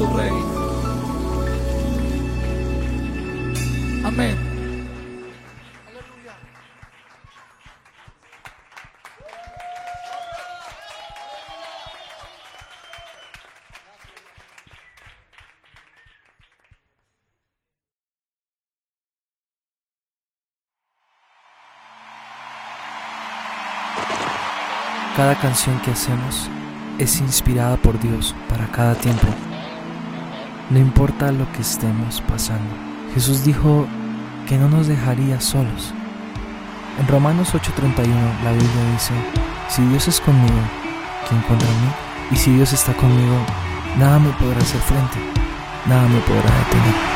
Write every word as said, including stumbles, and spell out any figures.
tu Rey. Amén. Cada canción que hacemos es inspirada por Dios para cada tiempo. No importa lo que estemos pasando. Jesús dijo que no nos dejaría solos. En Romanos ocho treinta y uno la Biblia dice: si Dios es conmigo, ¿quién contra mí? Y si Dios está conmigo, nada me podrá hacer frente, nada me podrá detener.